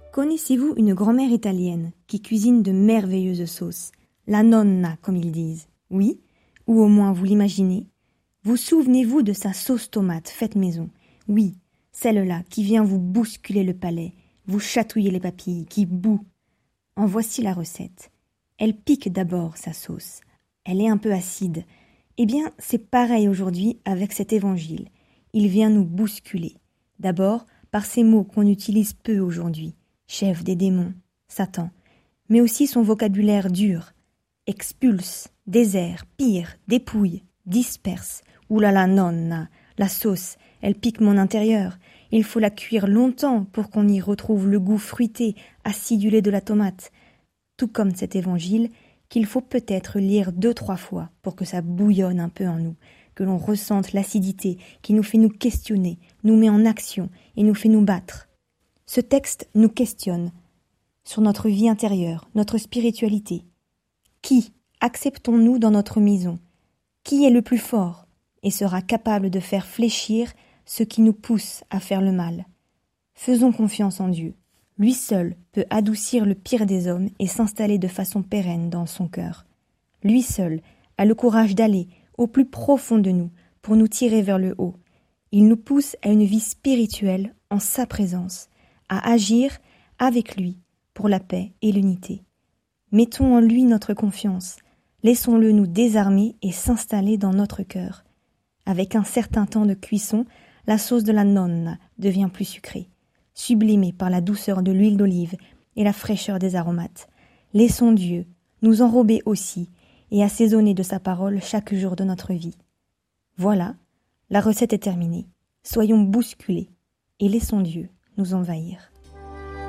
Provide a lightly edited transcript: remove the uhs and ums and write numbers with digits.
Connaissez-vous une grand-mère italienne qui cuisine de merveilleuses sauces, la nonna comme ils disent? Oui? Ou au moins vous l'imaginez? Vous souvenez-vous de sa sauce tomate faite maison? Oui, celle-là qui vient vous bousculer le palais, vous chatouiller les papilles, qui bout. En voici la recette. Elle pique d'abord sa sauce. Elle est un peu acide. Eh bien, c'est pareil aujourd'hui avec cet évangile. Il vient nous bousculer. D'abord, par ces mots qu'on utilise peu aujourd'hui. Chef des démons, Satan. Mais aussi son vocabulaire dur. Expulse, désert, pire, dépouille, disperse. Oulala nonna, la sauce, elle pique mon intérieur. Il faut la cuire longtemps pour qu'on y retrouve le goût fruité, acidulé de la tomate. Tout comme cet évangile qu'il faut peut-être lire 2-3 fois pour que ça bouillonne un peu en nous, que l'on ressente l'acidité qui nous fait nous questionner, nous met en action et nous fait nous battre. Ce texte nous questionne sur notre vie intérieure, notre spiritualité. Qui acceptons-nous dans notre maison? Qui est le plus fort et sera capable de faire fléchir ce qui nous pousse à faire le mal? Faisons confiance en Dieu. Lui seul peut adoucir le pire des hommes et s'installer de façon pérenne dans son cœur. Lui seul a le courage d'aller au plus profond de nous pour nous tirer vers le haut. Il nous pousse à une vie spirituelle en sa présence, à agir avec lui pour la paix et l'unité. Mettons en lui notre confiance, laissons-le nous désarmer et s'installer dans notre cœur. Avec un certain temps de cuisson, la sauce de la nonna devient plus sucrée, sublimée par la douceur de l'huile d'olive et la fraîcheur des aromates. Laissons Dieu nous enrober aussi et assaisonner de sa parole chaque jour de notre vie. Voilà, la recette est terminée. Soyons bousculés et laissons Dieu nous envahir.